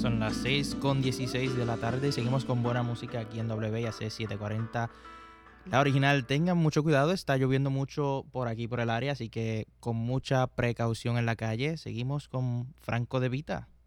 Son las 6:16 de la tarde y seguimos con buena música aquí en WIAC 740. La original, tengan mucho cuidado, está lloviendo mucho por aquí, por el área, así que con mucha precaución en la calle. Seguimos con Franco De Vita.